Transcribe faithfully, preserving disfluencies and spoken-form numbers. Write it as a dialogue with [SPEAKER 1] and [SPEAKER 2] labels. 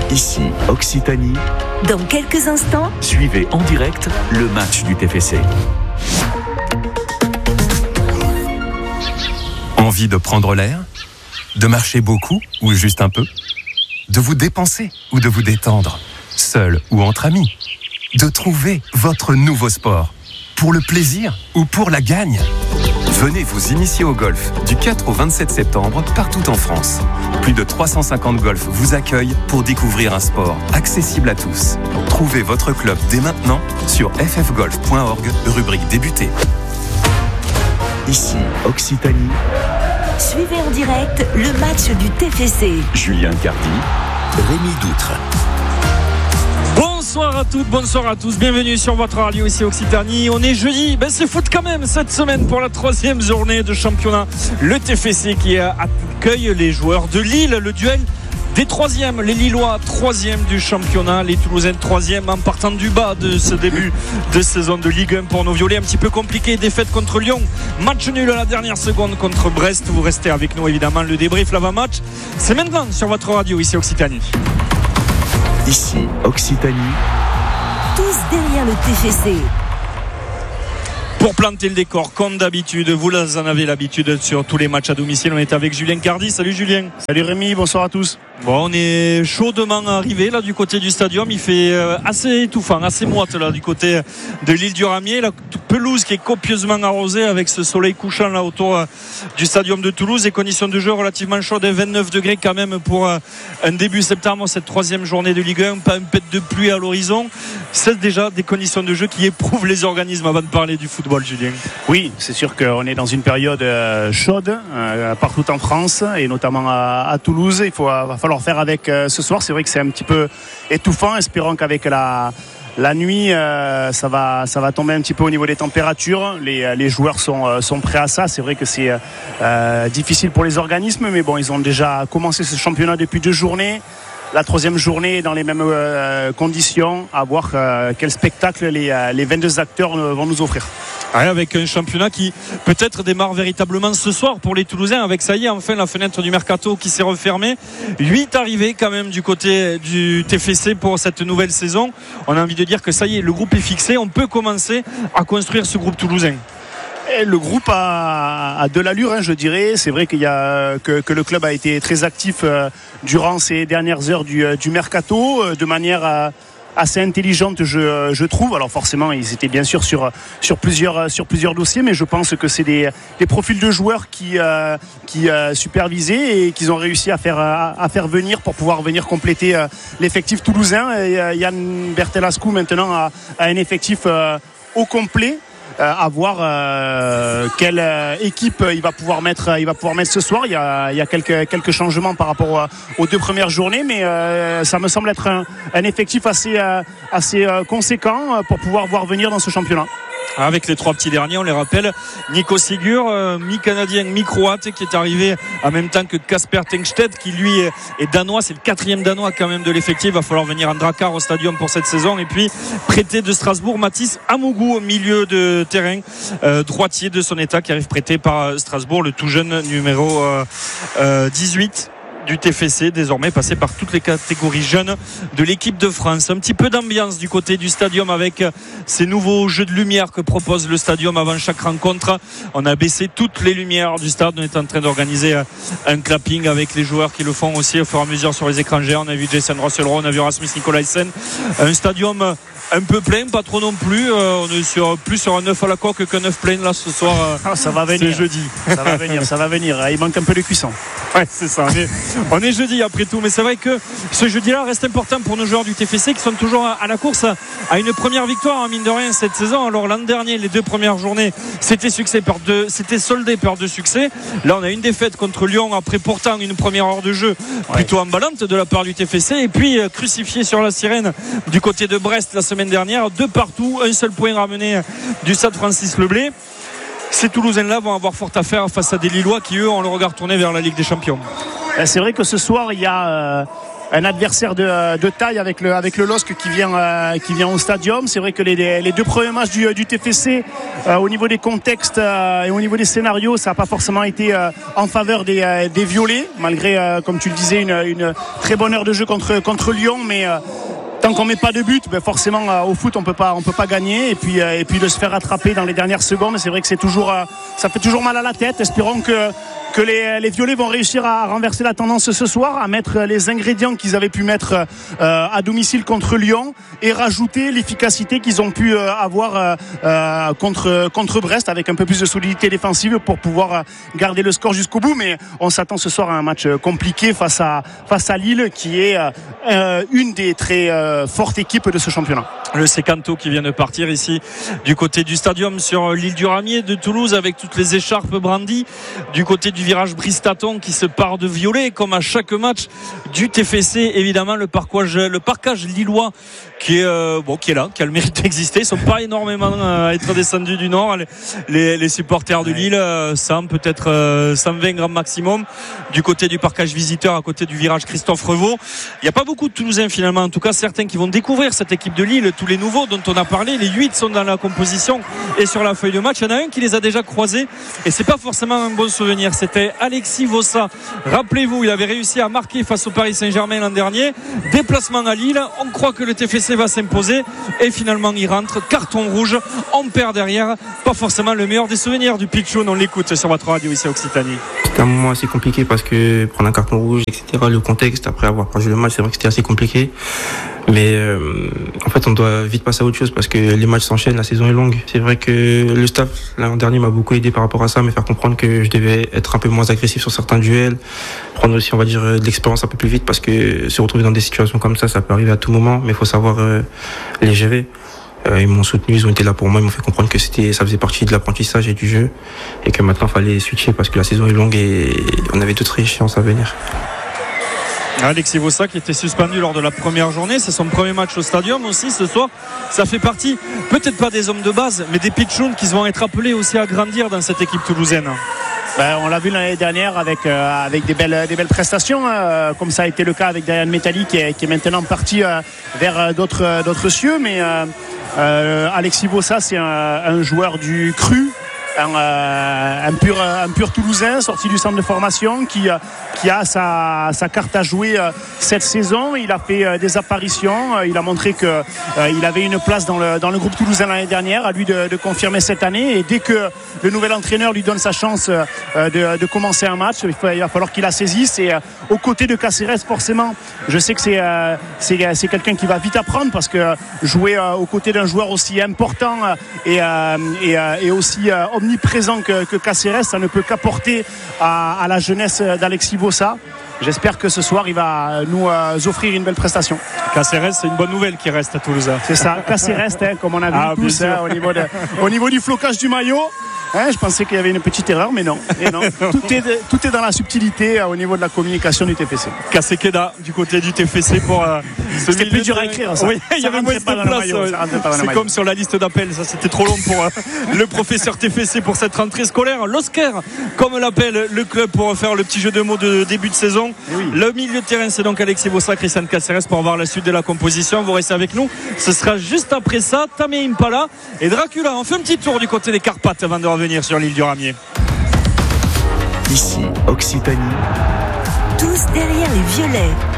[SPEAKER 1] Ici Occitanie.
[SPEAKER 2] Dans quelques instants,
[SPEAKER 1] suivez en direct le match du T F C.
[SPEAKER 3] Envie de prendre l'air ? De marcher beaucoup ou juste un peu ? De vous dépenser ou de vous détendre ? Seul ou entre amis ? De trouver votre nouveau sport ? Pour le plaisir ou pour la gagne ? Venez vous initier au golf du quatre au vingt-sept septembre partout en France. Plus de trois cent cinquante golfs vous accueillent pour découvrir un sport accessible à tous. Trouvez votre club dès maintenant sur f f golf point org, rubrique débuter.
[SPEAKER 1] Ici Occitanie.
[SPEAKER 2] suivez en direct le match du T F C.
[SPEAKER 1] Julien Cardi, Rémi Doutre.
[SPEAKER 4] Bonsoir à toutes, bonsoir à tous, bienvenue sur votre radio ici Occitanie. On est jeudi, ben c'est foot quand même cette semaine pour la troisième journée de championnat. Le T F C qui accueille les joueurs de Lille, le duel des troisièmes, les Lillois troisième du championnat, les Toulousains troisième en partant du bas de ce début de saison de Ligue un pour nos violets. Un petit peu compliqué, défaite contre Lyon, match nul à la dernière seconde contre Brest. Vous restez avec nous évidemment, le débrief, l'avant-match, c'est maintenant sur votre radio ici Occitanie.
[SPEAKER 1] Ici Occitanie.
[SPEAKER 2] Tous derrière le T F C.
[SPEAKER 4] Pour planter le décor, comme d'habitude, vous en avez l'habitude sur tous les matchs à domicile. On est avec Julien Cardi. Salut Julien.
[SPEAKER 5] Salut Rémi, bonsoir à tous.
[SPEAKER 4] Bon, on est chaudement arrivé là du côté du stadium. Il fait assez étouffant, assez moite là du côté de l'île du Ramier. La pelouse qui est copieusement arrosée avec ce soleil couchant là autour du stadium de Toulouse. Les conditions de jeu relativement chaudes, vingt-neuf degrés quand même pour un début septembre, cette troisième journée de Ligue un. Pas un pet de pluie à l'horizon. C'est déjà des conditions de jeu qui éprouvent les organismes avant de parler du football, Julien.
[SPEAKER 5] Oui, c'est sûr qu'on est dans une période chaude euh, partout en France et notamment à, à Toulouse. Il faut, va falloir faire avec euh, ce soir. C'est vrai que c'est un petit peu étouffant. Espérons qu'avec la, la nuit, euh, ça, va, ça va tomber un petit peu au niveau des températures. Les, les joueurs sont, sont prêts à ça. C'est vrai que c'est euh, difficile pour les organismes, mais bon, ils ont déjà commencé ce championnat depuis deux journées. La troisième journée dans les mêmes euh, conditions, à voir euh, quel spectacle les, euh, les vingt-deux acteurs euh, vont nous offrir.
[SPEAKER 4] Ouais, avec un championnat qui peut-être démarre véritablement ce soir pour les Toulousains, avec ça y est enfin la fenêtre du mercato qui s'est refermée. huit arrivées quand même du côté du T F C pour cette nouvelle saison. On a envie de dire que ça y est, le groupe est fixé, on peut commencer à construire ce groupe toulousain.
[SPEAKER 5] Et le groupe a, a de l'allure, hein, je dirais. C'est vrai qu'il y a, que, que le club a été très actif euh, durant ces dernières heures du, du mercato, euh, de manière euh, assez intelligente, je, je trouve. Alors forcément, ils étaient bien sûr sur, sur, plusieurs, sur plusieurs dossiers, mais je pense que c'est des, des profils de joueurs qui, euh, qui euh, supervisaient et qu'ils ont réussi à faire, à, à faire venir pour pouvoir venir compléter euh, l'effectif toulousain. Et, euh, Yann Bertelascu maintenant a, a un effectif euh, au complet. Euh, à voir euh, quelle euh, équipe il va pouvoir mettre il va pouvoir mettre ce soir. Il y a, il y a quelques, quelques changements par rapport à, aux deux premières journées, mais euh, ça me semble être un, un effectif assez, euh, assez euh, conséquent pour pouvoir voir venir dans ce championnat.
[SPEAKER 4] Avec les trois petits derniers, on les rappelle, Nico Sigur, euh, mi-canadien, mi-croate, qui est arrivé en même temps que Kasper Tengstedt, qui lui est danois, c'est le quatrième danois quand même de l'effectif. Il va falloir venir en Drakkar au stadium pour cette saison. Et puis prêté de Strasbourg, Mathis Amougou au milieu de terrain, euh, droitier de son état, qui arrive prêté par Strasbourg, le tout jeune numéro euh, euh, dix-huit du T F C, désormais passé par toutes les catégories jeunes de l'équipe de France. Un petit peu d'ambiance du côté du stadium avec ces nouveaux jeux de lumière que propose le stadium avant chaque rencontre. On a baissé toutes les lumières du stade. On est en train d'organiser un clapping avec les joueurs qui le font aussi au fur et à mesure sur les écrans géants. On a vu Jason Russell-Rowe, on a vu Rasmus Nicolaisen. Un stadium un peu plein, pas trop non plus. Euh, on est sur, plus sur un neuf à la coque qu'un neuf plein là ce soir. Euh,
[SPEAKER 5] ah, ça va venir.
[SPEAKER 4] C'est jeudi.
[SPEAKER 5] Ça va venir, ça va venir. Il manque un peu de cuisson.
[SPEAKER 4] Ouais, c'est ça. On est, on est jeudi après tout, mais c'est vrai que ce jeudi-là reste important pour nos joueurs du T F C qui sont toujours à, à la course à, à une première victoire, hein, mine de rien, cette saison. Alors l'an dernier, les deux premières journées, c'était succès par deux, c'était soldé par deux succès. Là, on a une défaite contre Lyon après pourtant une première heure de jeu plutôt ouais. emballante de la part du T F C, et puis euh, crucifié sur la sirène du côté de Brest la semaine dernière, deux partout, un seul point ramené du stade Francis Leblay. Ces Toulousains-là vont avoir fort à faire face à des Lillois qui, eux, ont le regard tourné vers la Ligue des Champions.
[SPEAKER 5] C'est vrai que ce soir, il y a, euh, un adversaire de, de taille avec le, avec le L O S C qui vient, euh, qui vient au stadium. C'est vrai que les, les deux premiers matchs du, du T F C, euh, au niveau des contextes euh, et au niveau des scénarios, ça n'a pas forcément été euh, en faveur des, euh, des violets, malgré, euh, comme tu le disais, une, une très bonne heure de jeu contre, contre Lyon. Mais euh, tant qu'on met pas de but, ben forcément euh, au foot on peut pas, on peut pas gagner. Et puis, euh, et puis de se faire attraper dans les dernières secondes, c'est vrai que c'est toujours, euh, ça fait toujours mal à la tête. Espérons que que les, les violets vont réussir à renverser la tendance ce soir, à mettre les ingrédients qu'ils avaient pu mettre euh, à domicile contre Lyon et rajouter l'efficacité qu'ils ont pu euh, avoir euh, contre, contre Brest avec un peu plus de solidité défensive pour pouvoir garder le score jusqu'au bout. Mais on s'attend ce soir à un match compliqué face à, face à Lille qui est euh, une des très euh, fortes équipes de ce championnat.
[SPEAKER 4] Le Secanto qui vient de partir ici du côté du stadium sur l'île du Ramier de Toulouse avec toutes les écharpes brandies du côté du virage Bristaton qui se part de violet comme à chaque match du T F C. Évidemment le parquage, le parquage lillois qui est, euh, bon, qui est là, qui a le mérite d'exister. Ils sont pas énormément à être descendus du nord. Les, les, les supporters de Lille, cent, peut-être euh, cent vingt grammes maximum du côté du parquage visiteur à côté du virage Christophe Revaux. Il n'y a pas beaucoup de Toulousains finalement, en tout cas certains qui vont découvrir cette équipe de Lille, tous les nouveaux dont on a parlé. Les huit sont dans la composition et sur la feuille de match. Il y en a un qui les a déjà croisés et c'est pas forcément un bon souvenir. C'était Alexis Vossa. Rappelez-vous, il avait réussi à marquer face au Paris Saint-Germain l'an dernier. Déplacement à Lille. On croit que le T F C va s'imposer et finalement il rentre. Carton rouge. On perd derrière. Pas forcément le meilleur des souvenirs du Pitchoun. On l'écoute sur votre radio ici à Occitanie.
[SPEAKER 6] C'était un moment assez compliqué parce que prendre un carton rouge, et cetera. Le contexte après avoir perdu le match, c'est vrai que c'était assez compliqué. Mais euh, en fait, on doit vite passer à autre chose parce que les matchs s'enchaînent, la saison est longue. C'est vrai que le staff l'an dernier m'a beaucoup aidé par rapport à ça, me faire comprendre que je devais être un peu moins agressif sur certains duels, prendre aussi, on va dire, de l'expérience un peu plus vite parce que se retrouver dans des situations comme ça, ça peut arriver à tout moment, mais il faut savoir euh, les gérer. Euh, ils m'ont soutenu, ils ont été là pour moi, ils m'ont fait comprendre que c'était, ça faisait partie de l'apprentissage et du jeu et que maintenant il fallait switcher parce que la saison est longue et on avait d'autres échéances à venir.
[SPEAKER 4] Alexis Vossa qui était suspendu lors de la première journée, c'est son premier match au stadium aussi ce soir. Ça fait partie, peut-être pas des hommes de base, mais des pitchouns qui vont être appelés aussi à grandir dans cette équipe toulousaine.
[SPEAKER 5] Ben, on l'a vu l'année dernière avec, euh, avec des, belles, des belles prestations, euh, comme ça a été le cas avec Darian Metali qui est, qui est maintenant parti euh, vers d'autres, euh, d'autres cieux. Mais euh, euh, Alexis Vossa, c'est un, un joueur du cru. Un, euh, un, pur, un pur Toulousain sorti du centre de formation qui, qui a sa, sa carte à jouer euh, cette saison. Il a fait euh, des apparitions, euh, il a montré qu'il euh, avait une place dans le, dans le groupe toulousain l'année dernière, à lui de, de confirmer cette année. Et dès que le nouvel entraîneur lui donne sa chance euh, de, de commencer un match, il, faut, il va falloir qu'il la saisisse. Et euh, aux côtés de Cáceres, forcément, je sais que c'est, euh, c'est, c'est quelqu'un qui va vite apprendre parce que jouer euh, aux côtés d'un joueur aussi important euh, et, euh, et, euh, et aussi euh, omniprésent que, que Cáceres, ça ne peut qu'apporter à, à la jeunesse d'Alexis Vossa. J'espère que ce soir il va nous euh, offrir une belle prestation.
[SPEAKER 4] Cáceres, c'est une bonne nouvelle qui reste à Toulouse.
[SPEAKER 5] C'est ça, Cáceres, hein, comme on a vu ah, tous hein, au, niveau de, au niveau du flocage du maillot. Hein, je pensais qu'il y avait une petite erreur, mais non. Et non. Tout, est, tout est dans la subtilité euh, au niveau de la communication du T F C.
[SPEAKER 4] Kasekeda du côté du T F C pour. Euh,
[SPEAKER 5] c'était plus dur à écrire. Ça.
[SPEAKER 4] Oui, il y avait moins de place. Maillot, ouais. C'est comme sur la liste d'appels. Ça, c'était trop long pour euh, le professeur T F C pour cette rentrée scolaire. L'Oscar, comme l'appelle le club pour faire le petit jeu de mots de début de saison. Oui. Le milieu de terrain, c'est donc Alexis Vossa, Christian Cáceres pour voir la suite de la composition. Vous restez avec nous. Ce sera juste après ça. Tamé Impala et Dracula. On fait un petit tour du côté des Carpates avant de revenir sur l'île du Ramier.
[SPEAKER 1] Ici, Occitanie.
[SPEAKER 2] Tous derrière les violets.